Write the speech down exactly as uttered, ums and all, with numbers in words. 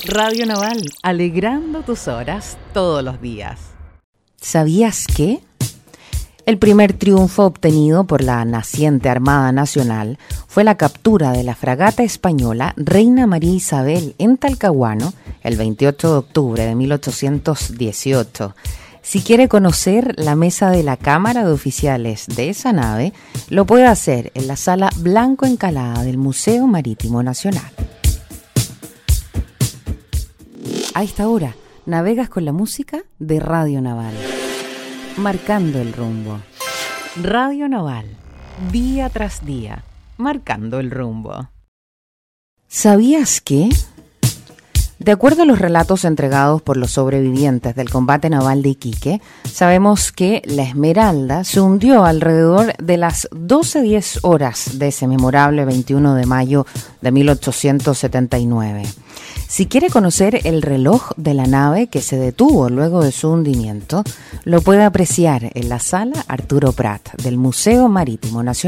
Radio Naval, alegrando tus horas todos los días. ¿Sabías qué? El primer triunfo obtenido por la naciente Armada Nacional fue la captura de la fragata española Reina María Isabel en Talcahuano el veintiocho de octubre de mil ochocientos dieciocho. Si quiere conocer la mesa de la Cámara de Oficiales de esa nave, lo puede hacer en la Sala Blanco Encalada del Museo Marítimo Nacional. A esta hora, navegas con la música de Radio Naval. Marcando el rumbo. Radio Naval, día tras día, marcando el rumbo. ¿Sabías qué? De acuerdo a los relatos entregados por los sobrevivientes del combate naval de Iquique, sabemos que la Esmeralda se hundió alrededor de las doce diez horas de ese memorable veintiuno de mayo de mil ochocientos setenta y nueve. Si quiere conocer el reloj de la nave que se detuvo luego de su hundimiento, lo puede apreciar en la Sala Arturo Prat del Museo Marítimo Nacional.